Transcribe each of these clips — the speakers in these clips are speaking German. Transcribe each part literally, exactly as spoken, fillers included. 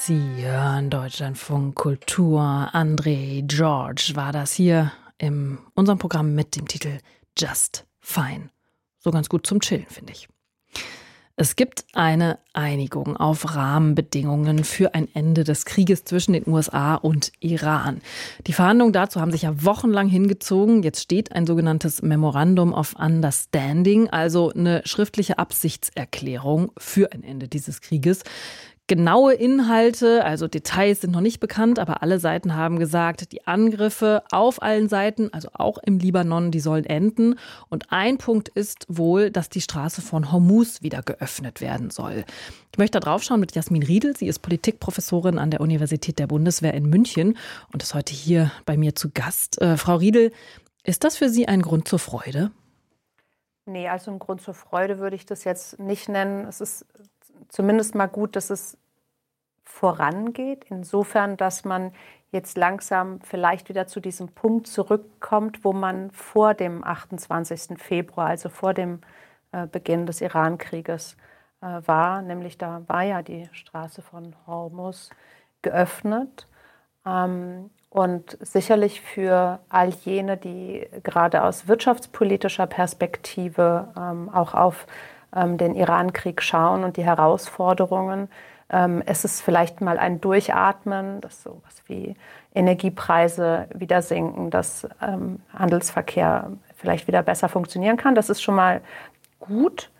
Sie hören Deutschlandfunk Kultur. André George war das hier in unserem Programm mit dem Titel Just Fine. So ganz gut zum Chillen, finde ich. Es gibt eine Einigung auf Rahmenbedingungen für ein Ende des Krieges zwischen den U S A und Iran. Die Verhandlungen dazu haben sich ja wochenlang hingezogen. Jetzt steht ein sogenanntes Memorandum of Understanding, also eine schriftliche Absichtserklärung für ein Ende dieses Krieges. Genaue Inhalte, also Details sind noch nicht bekannt, aber alle Seiten haben gesagt, die Angriffe auf allen Seiten, also auch im Libanon, die sollen enden. Und ein Punkt ist wohl, dass die Straße von Hormuz wieder geöffnet werden soll. Ich möchte da drauf schauen mit Jasmin Riedel. Sie ist Politikprofessorin an der Universität der Bundeswehr in München und ist heute hier bei mir zu Gast. Äh, Frau Riedel, ist das für Sie ein Grund zur Freude? Nee, also ein Grund zur Freude würde ich das jetzt nicht nennen. Es ist zumindest mal gut, dass es vorangeht, insofern, dass man jetzt langsam vielleicht wieder zu diesem Punkt zurückkommt, wo man vor dem achtundzwanzigsten Februar, also vor dem äh, Beginn des Iran-Krieges äh, war. Nämlich da war ja die Straße von Hormuz geöffnet. Ähm, und sicherlich für all jene, die gerade aus wirtschaftspolitischer Perspektive ähm, auch auf ähm, den Iran-Krieg schauen und die Herausforderungen, Ähm, es ist vielleicht mal ein Durchatmen, dass sowas wie Energiepreise wieder sinken, dass ähm, Handelsverkehr vielleicht wieder besser funktionieren kann. Das ist schon mal gut.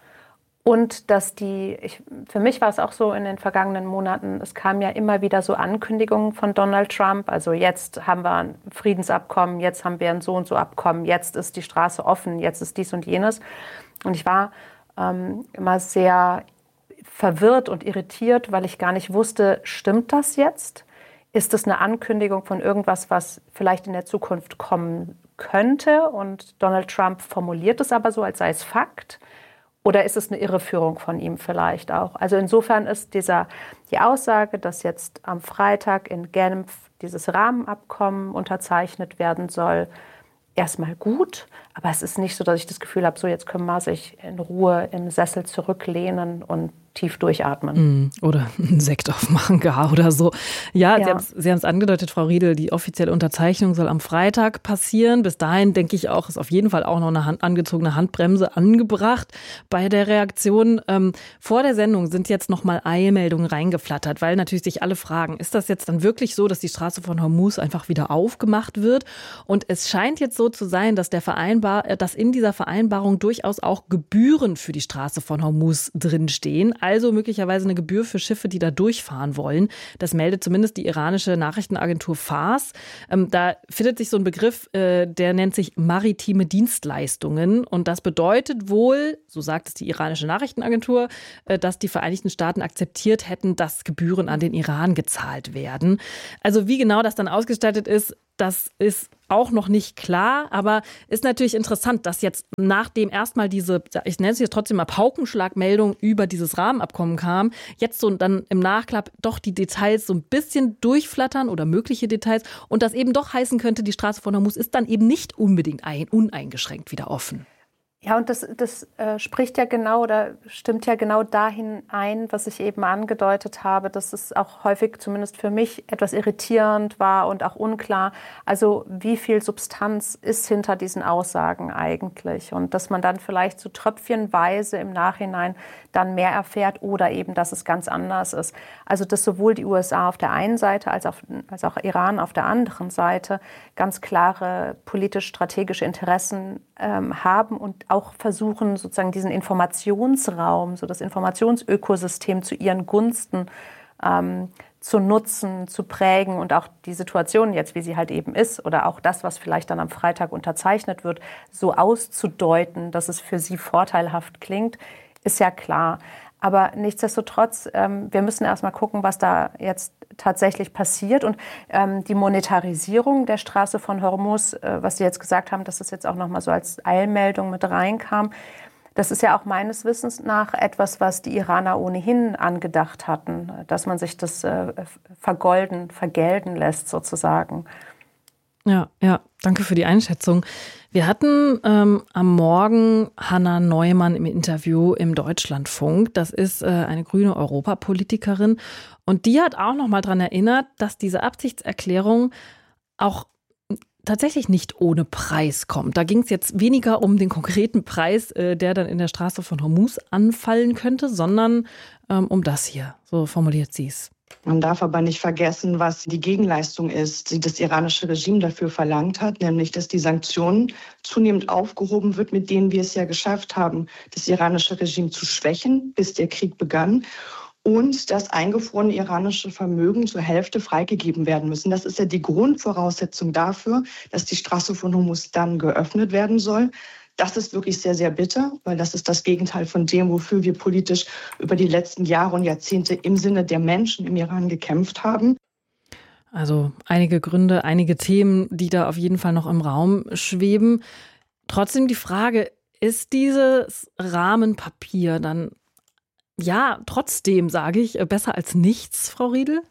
Und dass die, ich, für mich war es auch so in den vergangenen Monaten, es kamen ja immer wieder so Ankündigungen von Donald Trump. Also jetzt haben wir ein Friedensabkommen, jetzt haben wir ein so und so Abkommen, jetzt ist die Straße offen, jetzt ist dies und jenes. Und ich war ähm, immer sehr verwirrt und irritiert, weil ich gar nicht wusste, stimmt das jetzt? Ist es eine Ankündigung von irgendwas, was vielleicht in der Zukunft kommen könnte? Und Donald Trump formuliert es aber so, als sei es Fakt. Oder ist es eine Irreführung von ihm vielleicht auch? Also insofern ist dieser, die Aussage, dass jetzt am Freitag in Genf dieses Rahmenabkommen unterzeichnet werden soll, erstmal gut, aber es ist nicht so, dass ich das Gefühl habe, so jetzt können wir sich in Ruhe im Sessel zurücklehnen und tief durchatmen. Oder einen Sekt aufmachen gar oder so. Ja, ja. Sie haben es angedeutet, Frau Riedel, die offizielle Unterzeichnung soll am Freitag passieren. Bis dahin, denke ich auch, ist auf jeden Fall auch noch eine Hand, angezogene Handbremse angebracht bei der Reaktion. Ähm, vor der Sendung sind jetzt noch mal Eilmeldungen reingeflattert, weil natürlich sich alle fragen, ist das jetzt dann wirklich so, dass die Straße von Hormuz einfach wieder aufgemacht wird? Und es scheint jetzt so zu sein, dass der Vereinbar, dass in dieser Vereinbarung durchaus auch Gebühren für die Straße von Hormuz drinstehen. Also möglicherweise eine Gebühr für Schiffe, die da durchfahren wollen. Das meldet zumindest die iranische Nachrichtenagentur Fars. Ähm, da findet sich so ein Begriff, äh, der nennt sich maritime Dienstleistungen. Und das bedeutet wohl, so sagt es die iranische Nachrichtenagentur, äh, dass die Vereinigten Staaten akzeptiert hätten, dass Gebühren an den Iran gezahlt werden. Also wie genau das dann ausgestaltet ist, das ist auch noch nicht klar, aber ist natürlich interessant, dass jetzt nachdem erstmal diese, ich nenne es jetzt trotzdem mal Paukenschlagmeldung über dieses Rahmenabkommen kam, jetzt so dann im Nachklapp doch die Details so ein bisschen durchflattern oder mögliche Details und das eben doch heißen könnte, die Straße von Hormuz ist dann eben nicht unbedingt ein, uneingeschränkt wieder offen. Ja, und das, das äh, spricht ja genau oder stimmt ja genau dahin ein, was ich eben angedeutet habe, dass es auch häufig zumindest für mich etwas irritierend war und auch unklar. Also wie viel Substanz ist hinter diesen Aussagen eigentlich? Und dass man dann vielleicht so tröpfchenweise im Nachhinein dann mehr erfährt oder eben, dass es ganz anders ist. Also dass sowohl die U S A auf der einen Seite als auch, als auch Iran auf der anderen Seite ganz klare politisch-strategische Interessen ähm, haben und auch versuchen, sozusagen diesen Informationsraum, so das Informationsökosystem zu ihren Gunsten ähm, zu nutzen, zu prägen und auch die Situation jetzt, wie sie halt eben ist, oder auch das, was vielleicht dann am Freitag unterzeichnet wird, so auszudeuten, dass es für sie vorteilhaft klingt, ist ja klar. Aber nichtsdestotrotz, ähm, wir müssen erstmal gucken, was da jetzt tatsächlich passiert. Und ähm, die Monetarisierung der Straße von Hormuz, äh, was Sie jetzt gesagt haben, dass das jetzt auch nochmal so als Eilmeldung mit reinkam, das ist ja auch meines Wissens nach etwas, was die Iraner ohnehin angedacht hatten, dass man sich das äh, vergolden, vergelten lässt sozusagen. Ja, ja, danke für die Einschätzung. Wir hatten ähm, am Morgen Hanna Neumann im Interview im Deutschlandfunk. Das ist äh, eine grüne Europapolitikerin Und die hat auch noch mal daran erinnert, dass diese Absichtserklärung auch tatsächlich nicht ohne Preis kommt. Da ging es jetzt weniger um den konkreten Preis, der dann in der Straße von Hormuz anfallen könnte, sondern ähm, um das hier. So formuliert sie es. Man darf aber nicht vergessen, was die Gegenleistung ist, die das iranische Regime dafür verlangt hat, nämlich dass die Sanktionen zunehmend aufgehoben wird, mit denen wir es ja geschafft haben, das iranische Regime zu schwächen, bis der Krieg begann. Und dass eingefrorene iranische Vermögen zur Hälfte freigegeben werden müssen. Das ist ja die Grundvoraussetzung dafür, dass die Straße von Hormuz dann geöffnet werden soll. Das ist wirklich sehr, sehr bitter, weil das ist das Gegenteil von dem, wofür wir politisch über die letzten Jahre und Jahrzehnte im Sinne der Menschen im Iran gekämpft haben. Also einige Gründe, einige Themen, die da auf jeden Fall noch im Raum schweben. Trotzdem die Frage, ist dieses Rahmenpapier dann ja, trotzdem, sage ich, besser als nichts, Frau Riedel?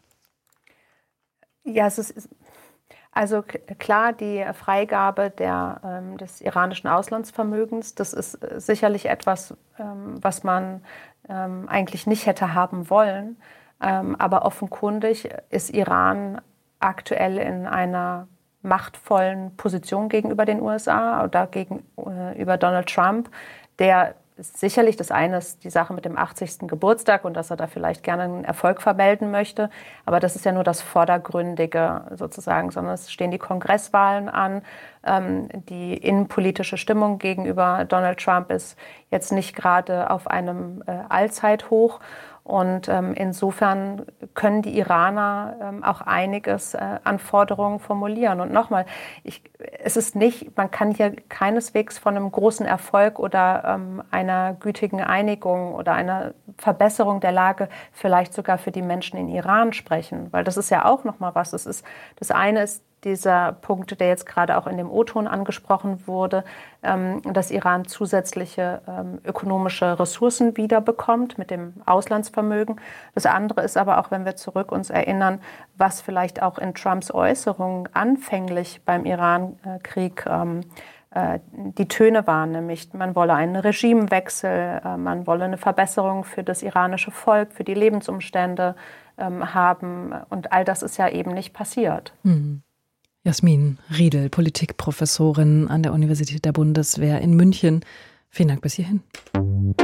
Ja, es ist also klar, die Freigabe der, ähm, des iranischen Auslandsvermögens, das ist sicherlich etwas, ähm, was man ähm, eigentlich nicht hätte haben wollen. Ähm, aber offenkundig ist Iran aktuell in einer machtvollen Position gegenüber den U S A oder gegenüber Donald Trump, der sicherlich, das eine ist die Sache mit dem achtzigsten Geburtstag und dass er da vielleicht gerne einen Erfolg vermelden möchte. Aber das ist ja nur das Vordergründige sozusagen, sondern es stehen die Kongresswahlen an. Ähm, die innenpolitische Stimmung gegenüber Donald Trump ist jetzt nicht gerade auf einem äh, Allzeithoch. Und ähm, insofern können die Iraner ähm, auch einiges äh, an Forderungen formulieren. Und nochmal, ich, es ist nicht, man kann hier keineswegs von einem großen Erfolg oder ähm, einer gütigen Einigung oder einer Verbesserung der Lage vielleicht sogar für die Menschen in Iran sprechen. Weil das ist ja auch nochmal was. Das ist, das eine ist dieser Punkt, der jetzt gerade auch in dem O-Ton angesprochen wurde, ähm, dass Iran zusätzliche ähm, ökonomische Ressourcen wiederbekommt mit dem Auslandsvermögen. Das andere ist aber auch, wenn wir zurück uns erinnern, was vielleicht auch in Trumps Äußerungen anfänglich beim Iran-Krieg ähm, äh, die Töne waren, nämlich man wolle einen Regimewechsel, äh, man wolle eine Verbesserung für das iranische Volk, für die Lebensumstände ähm, haben. Und all das ist ja eben nicht passiert. Mhm. Jasmin Riedel, Politikprofessorin an der Universität der Bundeswehr in München. Vielen Dank bis hierhin.